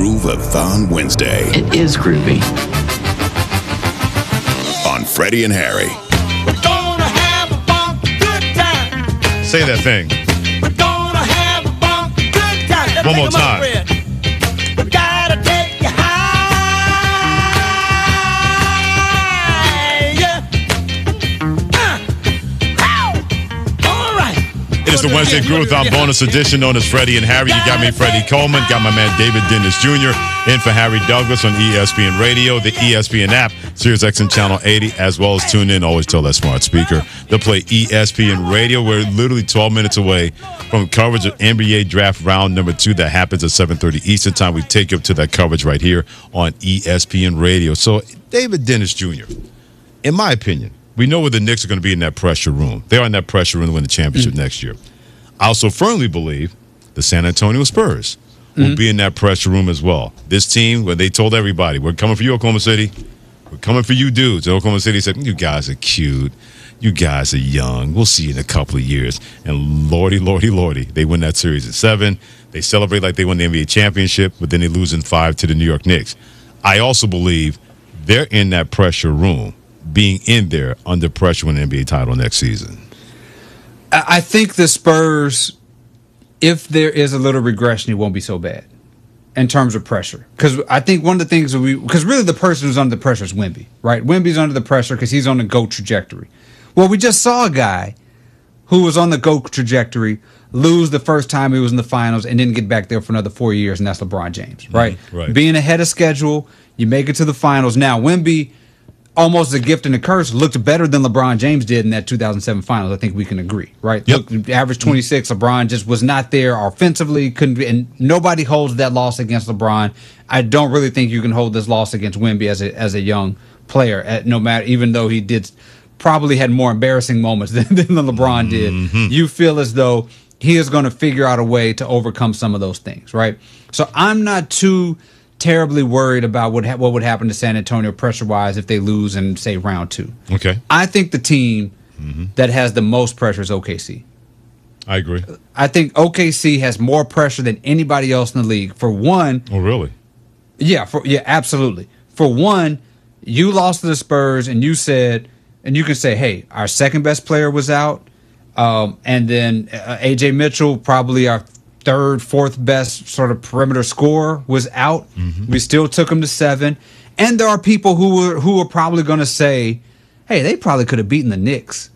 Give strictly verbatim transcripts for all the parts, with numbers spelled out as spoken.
Groove-a-thon Wednesday. It is groovy. On Freddie and Harry. We're gonna have a bump good time. Say that thing. We're gonna have a bump good time. Let's One more make 'em up, time. Fred. We gotta take you high. Yeah. Uh. Ow. All right. It is the Wednesday Groove-a-thon bonus edition known as Freddie and Harry. You got me, Freddie Coleman. Got my man David Dennis Junior in for Harry Douglas on E S P N Radio, the E S P N app, Sirius X M Channel eighty, as well as tune in. Always tell that smart speaker to play E S P N Radio. We're literally twelve minutes away from coverage of N B A Draft Round Number Two that happens at seven thirty Eastern Time. We take you up to that coverage right here on E S P N Radio. So, David Dennis Junior, in my opinion, we know where the Knicks are going to be in that pressure room. They are in that pressure room to win the championship mm-hmm. next year. I also firmly believe the San Antonio Spurs will mm-hmm. be in that pressure room as well. This team, when they told everybody, we're coming for you, Oklahoma City. We're coming for you dudes. And Oklahoma City said, you guys are cute. You guys are young. We'll see you in a couple of years. And lordy, lordy, lordy, they win that series in seven. They celebrate like they won the N B A championship, but then they lose in five to the New York Knicks. I also believe they're in that pressure room, being in there under pressure with an N B A title next season. I think the Spurs, if there is a little regression, it won't be so bad in terms of pressure. Because I think one of the things that we, because really the person who's under the pressure is Wemby, right? Wemby's under the pressure because he's on the GOAT trajectory. Well, we just saw a guy who was on the GOAT trajectory lose the first time he was in the finals and didn't get back there for another four years, and that's LeBron James, right? Mm-hmm, right. Being ahead of schedule, you make it to the finals. Now, Wemby, almost a gift and a curse, looked better than LeBron James did in that two thousand seven finals. I think we can agree, right? Yep. Look, average twenty-six. LeBron just was not there offensively. Couldn't be, and nobody holds that loss against LeBron. I don't really think you can hold this loss against Wemby as a as a young player. At no matter, even though he did probably had more embarrassing moments than, than LeBron did, mm-hmm. you feel as though he is going to figure out a way to overcome some of those things, right? So I'm not too terribly worried about what ha- what would happen to San Antonio pressure-wise if they lose in, say, round two. Okay. I think the team mm-hmm. that has the most pressure is O K C. I agree. I think O K C has more pressure than anybody else in the league. For one... Oh, really? Yeah, for yeah, absolutely. For one, you lost to the Spurs, and you said... And you can say, hey, our second-best player was out, um, and then uh, A J Mitchell, probably our third, fourth best sort of perimeter scorer, was out. Mm-hmm. We still took him to seven. And there are people who were who are probably going to say, hey, they probably could have beaten the Knicks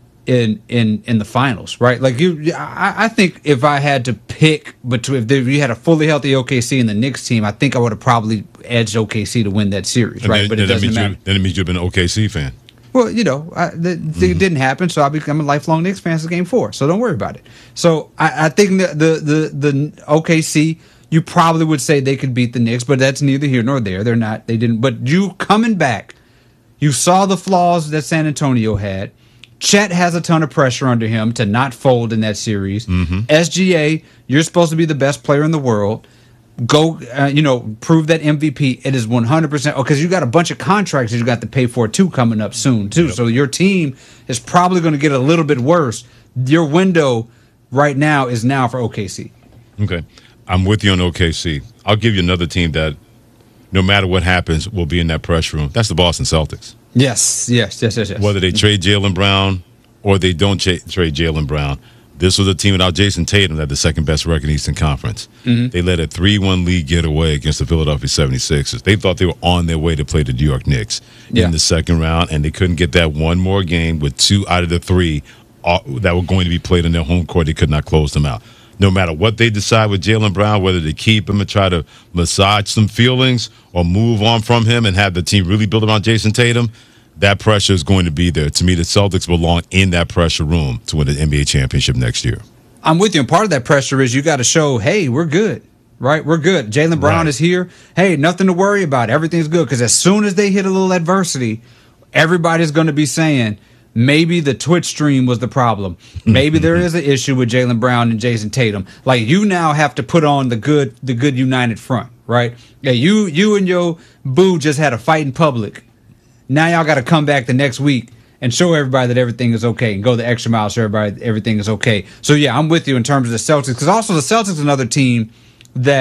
in in in the finals, right? Like you, I, I think if I had to pick between, if there, you had a fully healthy O K C and the Knicks team, I think I would have probably edged O K C to win that series, and right? Then, but it then doesn't it matter. You, then it means you've been an O K C fan. Well, you know, I, the, mm-hmm. it didn't happen, so I become a lifelong Knicks fan since game four. So don't worry about it. So I, I think the, the the the O K C, you probably would say they could beat the Knicks, but that's neither here nor there. They're not. They didn't. But you coming back, you saw the flaws that San Antonio had. Chet has a ton of pressure under him to not fold in that series. Mm-hmm. S G A, you're supposed to be the best player in the world. Go, uh, you know, prove that M V P. It is one hundred percent. Oh, because you got a bunch of contracts that you got to pay for too coming up soon too. Yep. So your team is probably going to get a little bit worse. Your window right now is now for O K C. Okay, I'm with you on O K C. I'll give you another team that, no matter what happens, will be in that pressure room. That's the Boston Celtics. Yes, yes, yes, yes, yes. Whether they trade Jaylen Brown or they don't cha- trade Jaylen Brown. This was a team without Jason Tatum that had the second best record in the Eastern Conference. Mm-hmm. They let a three one lead get away against the Philadelphia seventy-sixers. They thought they were on their way to play the New York Knicks yeah. in the second round, and they couldn't get that one more game with two out of the three uh, that were going to be played in their home court. They could not close them out. No matter what they decide with Jaylen Brown, whether to keep him and try to massage some feelings or move on from him and have the team really build around Jason Tatum, that pressure is going to be there. To me, the Celtics belong in that pressure room to win the N B A championship next year. I'm with you. And part of that pressure is you got to show, hey, we're good, right? We're good. Jaylen Brown right. is here. Hey, nothing to worry about. Everything's good. Because as soon as they hit a little adversity, everybody's going to be saying, maybe the Twitch stream was the problem. Maybe there is an issue with Jaylen Brown and Jason Tatum. Like, you now have to put on the good, the good united front, right? Yeah, you, you and your boo just had a fight in public. Now y'all got to come back the next week and show everybody that everything is okay and go the extra mile, show everybody that everything is okay. So, yeah, I'm with you in terms of the Celtics, because also the Celtics is another team that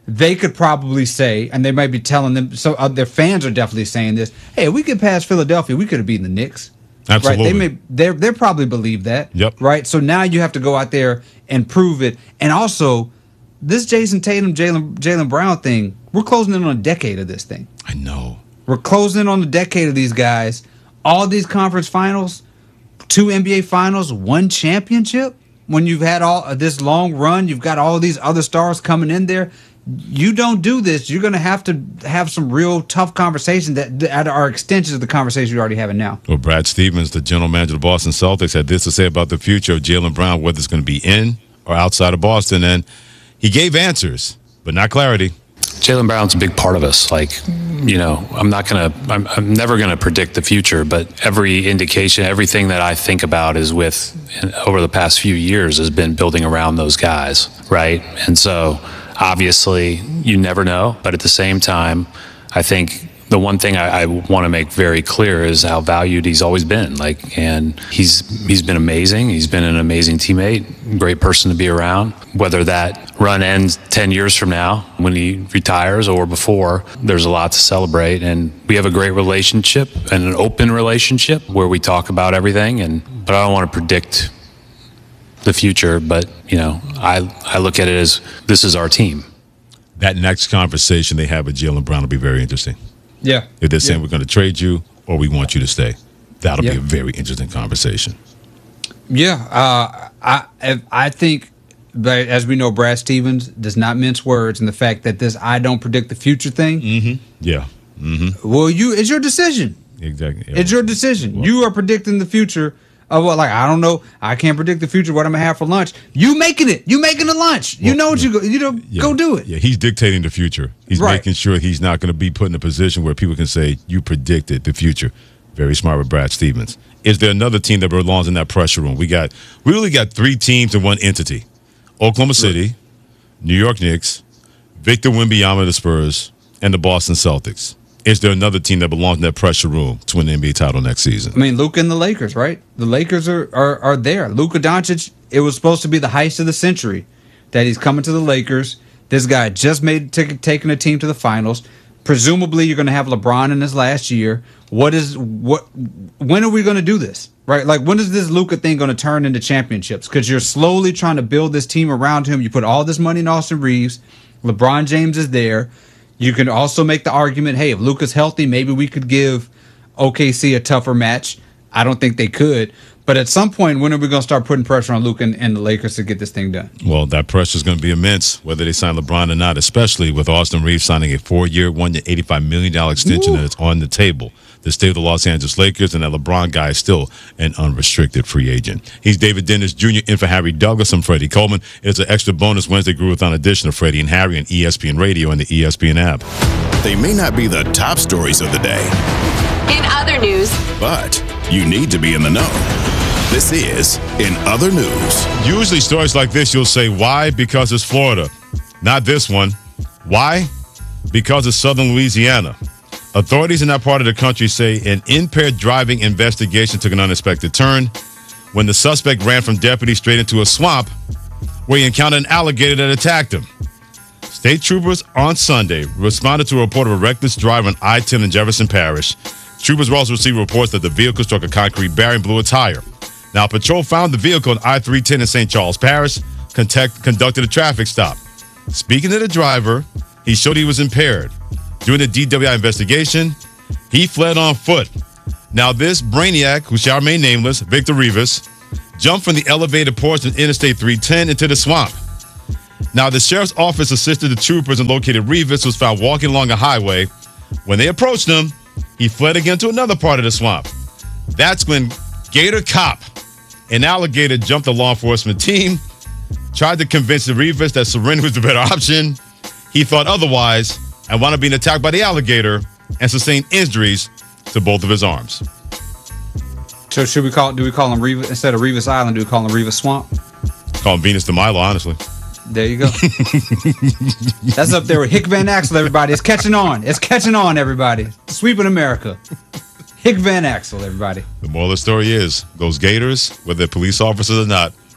they could probably say, and they might be telling them, so uh, their fans are definitely saying this, hey, if we get past Philadelphia, we could have beaten the Knicks. Absolutely. Right? They may they they probably believe that. Yep. Right? So now you have to go out there and prove it. And also, this Jason Tatum, Jaylen Jaylen Brown thing, we're closing in on a decade of this thing. I know. We're closing in on a decade of these guys. All these conference finals, two N B A finals, one championship. When you've had all uh, this long run, you've got all these other stars coming in there. You don't do this, you're going to have to have some real tough conversations that, that are extensions of the conversation you're already having now. Well, Brad Stevens, the general manager of the Boston Celtics, had this to say about the future of Jaylen Brown, whether it's going to be in or outside of Boston. And he gave answers, but not clarity. Jaylen Brown's a big part of us. Like, you know, I'm not going to, I'm, I'm never going to predict the future, but every indication, everything that I think about is with, over the past few years, has been building around those guys, right? And so, obviously, you never know, but at the same time, I think the one thing I, I want to make very clear is how valued he's always been. Like, and he's he's been amazing. He's been an amazing teammate, great person to be around. Whether that run ends ten years from now when he retires or before, there's a lot to celebrate. And we have a great relationship and an open relationship where we talk about everything. And but I don't want to predict the future, but you know, I I look at it as this is our team. That next conversation they have with Jaylen Brown will be very interesting. Yeah. If they're saying yeah. we're going to trade you or we want you to stay, that'll yeah. be a very interesting conversation. Yeah, uh, I I think, but as we know, Brad Stevens does not mince words, and the fact that this "I don't predict the future" thing. Mm-hmm. Yeah. Mm-hmm. Well, you it's your decision. Exactly. Yeah. It's your decision. Well, you are predicting the future. Of what, like, I don't know. I can't predict the future. What I'm gonna have for lunch. You making it. You making the lunch. You well, know what you go. You know, yeah, go do it. Yeah, he's dictating the future. He's Right. making sure he's not going to be put in a position where people can say you predicted the future. Very smart with Brad Stevens. Is there another team that belongs in that pressure room? We got. We really got three teams in one entity: Oklahoma City, New York Knicks, Victor Wembanyama of the Spurs, and the Boston Celtics. Is there another team that belongs in that pressure room to win the N B A title next season? I mean, Luka and the Lakers, right? The Lakers are, are, are there. Luka Doncic, it was supposed to be the heist of the century that he's coming to the Lakers. This guy just made t- taking a team to the finals. Presumably, you're going to have LeBron in his last year. What is what? When are we going to do this? Right? Like, when is this Luka thing going to turn into championships? Because you're slowly trying to build this team around him. You put all this money in Austin Reeves. LeBron James is there. You can also make the argument, hey, if Luka's healthy, maybe we could give O K C a tougher match. I don't think they could. But at some point, when are we going to start putting pressure on Luka and, and the Lakers to get this thing done? Well, that pressure is going to be immense, whether they sign LeBron or not, especially with Austin Reeves signing a four-year, one-year, eighty-five million dollars extension Woo. that's on the table. The state of the Los Angeles Lakers, and that LeBron guy is still an unrestricted free agent. He's David Dennis Junior in for Harry Douglas. I'm Freddie Coleman. It's an extra bonus Wednesday Groove-a-thon edition of Freddie and Harry on E S P N Radio and the E S P N app. They may not be the top stories of the day, In other news, but you need to be in the know. This is In Other News. Usually stories like this, you'll say, why? Because it's Florida. Not this one. Why? Because it's southern Louisiana. Authorities in that part of the country say an impaired driving investigation took an unexpected turn when the suspect ran from deputies straight into a swamp where he encountered an alligator that attacked him. State troopers on Sunday responded to a report of a reckless drive on I ten in Jefferson Parish. Troopers also received reports that the vehicle struck a concrete barrier and blew a tire. Now, patrol found the vehicle on I three ten in Saint Charles Parish, contact, conducted a traffic stop. Speaking to the driver, he showed he was impaired. During the D W I investigation, he fled on foot. Now, this brainiac, who shall remain nameless, Victor Rivas, jumped from the elevated portion of Interstate three ten into the swamp. Now, the sheriff's office assisted the troopers and located Rivas, who was found walking along a highway. When they approached him, he fled again to another part of the swamp. That's when Gator Cop, an alligator, jumped the law enforcement team, tried to convince the Rivas that surrender was the better option. He thought otherwise and wound up being attacked by the alligator and sustained injuries to both of his arms. So should we call? Do we call him Rivas instead of Rivas Island? Do we call him Rivas Swamp? Call him Venus de Milo, honestly. There you go. That's up there with Hick Van Axel, everybody. It's catching on. It's catching on, everybody. Sweeping America. Hick Van Axel, everybody. The moral of the story is, those gators, whether they're police officers or not,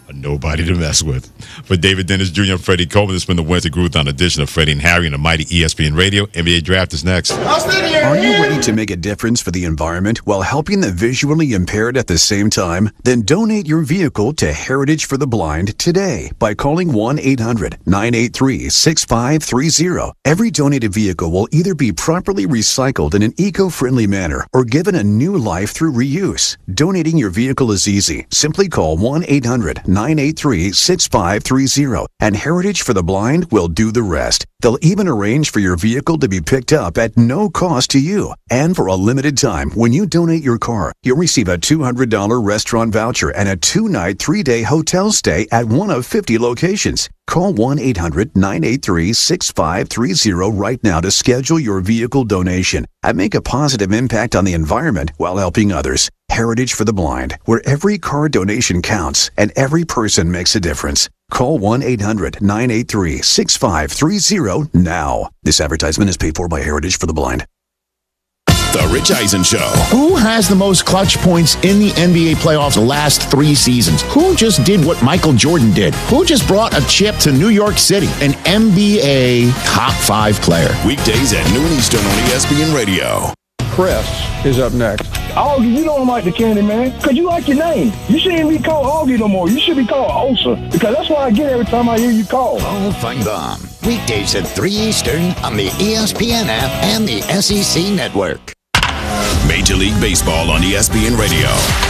Nobody to mess with. For David Dennis Junior and Freddie Coleman, this has been the Wednesday Groovathon edition of Freddie and Harry and the mighty E S P N Radio. N B A Draft is next. Are you ready to make a difference for the environment while helping the visually impaired at the same time? Then donate your vehicle to Heritage for the Blind today by calling one eight hundred nine eight three six five three zero. Every donated vehicle will either be properly recycled in an eco-friendly manner or given a new life through reuse. Donating your vehicle is easy. Simply call one eight hundred nine eight three six five three zero and Heritage for the Blind will do the rest. They'll even arrange for your vehicle to be picked up at no cost to you. And for a limited time, when you donate your car, you'll receive a two hundred dollars restaurant voucher and a two-night, three-day hotel stay at one of fifty locations. Call one eight hundred nine eight three six five three zero right now to schedule your vehicle donation and make a positive impact on the environment while helping others. Heritage for the Blind, where every car donation counts and every person makes a difference. Call one eight hundred nine eight three six five three zero now. This advertisement is paid for by Heritage for the Blind. The Rich Eisen Show. Who has the most clutch points in the N B A playoffs the last three seasons? Who just did what Michael Jordan did? Who just brought a chip to New York City? An N B A top five player. Weekdays at noon Eastern on E S P N Radio. Chris is up next. Augie, you don't like the candy man because you like your name. You shouldn't be called Augie no more. You should be called Osa because that's what I get every time I hear you call. Oh, fun bomb. Weekdays at three Eastern on the E S P N app and the S E C network. Major League Baseball on E S P N Radio.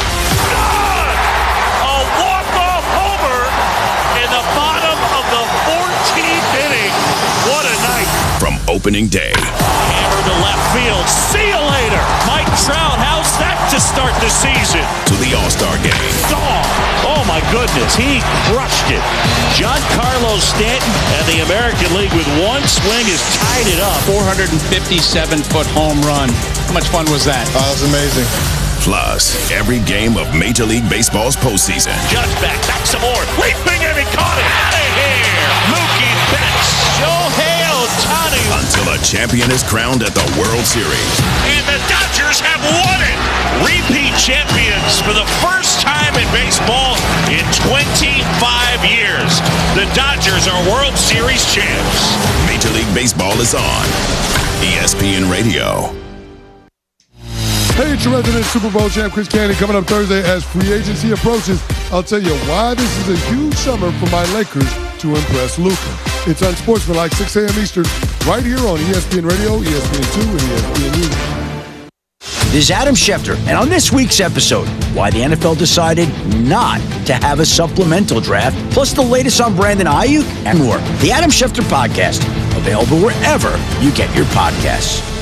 A walk-off homer in the bottom of the fourteenth inning. What a night. From opening day. Hammer to left field. See you later. Mike Trout, how's that to start the season? To the All-Star Game. Gone. Oh, my goodness. He crushed it. Giancarlo Stanton and the American League with one swing has tied it up. four hundred fifty-seven foot home run. How much fun was that? Oh, that was amazing. Plus, every game of Major League Baseball's postseason. Judge back, back some more. Leaping and he caught it. Out of here. Mookie Betts. Shohei Ohtani. Until a champion is crowned at the World Series. And the Dodgers have won it. Repeat champions for the first time in baseball in twenty-five years. The Dodgers are World Series champs. Major League Baseball is on E S P N Radio. Hey, it's your resident Super Bowl champ, Chris Candy, coming up Thursday as free agency approaches. I'll tell you why this is a huge summer for my Lakers to impress Luka. It's Unsportsmanlike, six a.m. Eastern, right here on E S P N Radio, E S P N two, and E S P N News. This is Adam Schefter, and on this week's episode, why the N F L decided not to have a supplemental draft, plus the latest on Brandon Ayuk and more. The Adam Schefter Podcast, available wherever you get your podcasts.